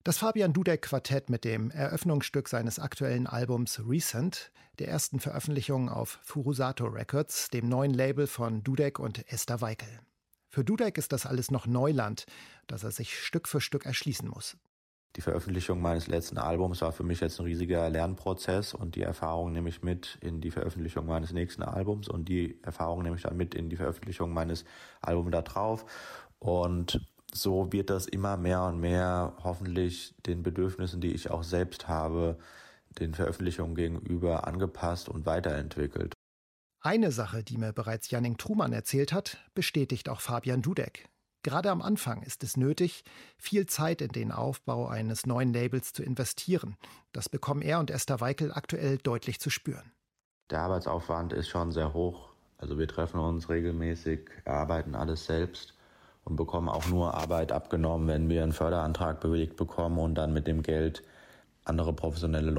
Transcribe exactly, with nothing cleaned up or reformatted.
Das Fabian Dudek-Quartett mit dem Eröffnungsstück seines aktuellen Albums Recent, der ersten Veröffentlichung auf Furusato Records, dem neuen Label von Dudek und Esther Weikel. Für Dudek ist das alles noch Neuland, das er sich Stück für Stück erschließen muss. Die Veröffentlichung meines letzten Albums war für mich jetzt ein riesiger Lernprozess und die Erfahrung nehme ich mit in die Veröffentlichung meines nächsten Albums und die Erfahrung nehme ich dann mit in die Veröffentlichung meines Albums da drauf. Und so wird das immer mehr und mehr hoffentlich den Bedürfnissen, die ich auch selbst habe, den Veröffentlichungen gegenüber angepasst und weiterentwickelt. Eine Sache, die mir bereits Janning Truman erzählt hat, bestätigt auch Fabian Dudek. Gerade am Anfang ist es nötig, viel Zeit in den Aufbau eines neuen Labels zu investieren. Das bekommen er und Esther Weikel aktuell deutlich zu spüren. Der Arbeitsaufwand ist schon sehr hoch. Also wir treffen uns regelmäßig, erarbeiten alles selbst und bekommen auch nur Arbeit abgenommen, wenn wir einen Förderantrag bewilligt bekommen und dann mit dem Geld andere professionelle